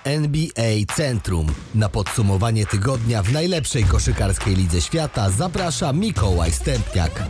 NBA Centrum. Na podsumowanie tygodnia w najlepszej koszykarskiej lidze świata zaprasza Mikołaj Stępniak.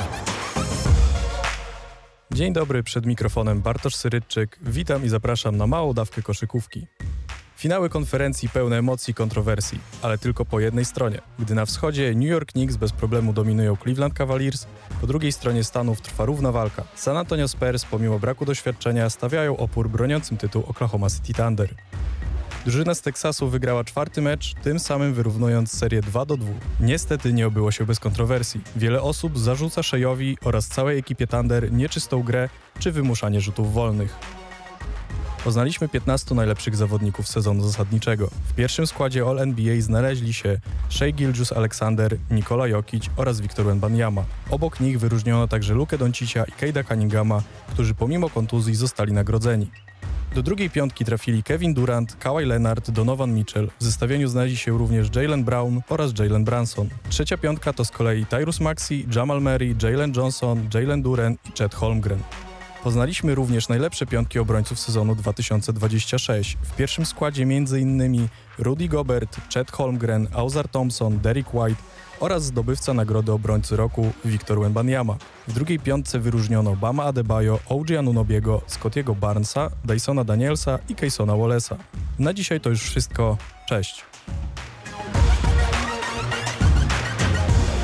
Dzień dobry, przed mikrofonem Bartosz Syryczczyk. Witam i zapraszam na małą dawkę koszykówki. Finały konferencji pełne emocji i kontrowersji, ale tylko po jednej stronie. Gdy na wschodzie New York Knicks bez problemu dominują Cleveland Cavaliers, po drugiej stronie Stanów trwa równa walka. San Antonio Spurs pomimo braku doświadczenia stawiają opór broniącym tytuł Oklahoma City Thunder. Drużyna z Teksasu wygrała 4. mecz, tym samym wyrównując serię 2-2. Niestety nie obyło się bez kontrowersji. Wiele osób zarzuca Sheaowi oraz całej ekipie Thunder nieczystą grę czy wymuszanie rzutów wolnych. Poznaliśmy 15 najlepszych zawodników sezonu zasadniczego. W pierwszym składzie All-NBA znaleźli się Shai Gilgeous-Alexander, Nikola Jokic oraz Victor Wembanyama. Obok nich wyróżniono także Lukę Doncicia i Cade'a Cunninghama, którzy pomimo kontuzji zostali nagrodzeni. Do drugiej piątki trafili Kevin Durant, Kawhi Leonard, Donovan Mitchell. W zestawieniu znaleźli się również Jaylen Brown oraz Jalen Brunson. Trzecia piątka to z kolei Tyrese Maxey, Jamal Murray, Jalen Johnson, Jalen Duren i Chet Holmgren. Poznaliśmy również najlepsze piątki obrońców sezonu 2026. W pierwszym składzie m.in. Rudy Gobert, Chet Holmgren, Ausar Thompson, Derrick White oraz zdobywca nagrody obrońcy roku Victor Wembanyama. W drugiej piątce wyróżniono Bama Adebayo, OG Anunobiego, Scottiego Barnesa, Dysona Danielsa i Caysona Wallace'a. Na dzisiaj to już wszystko. Cześć!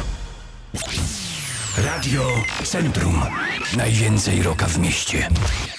Radio Centrum. Najwięcej rocka w mieście.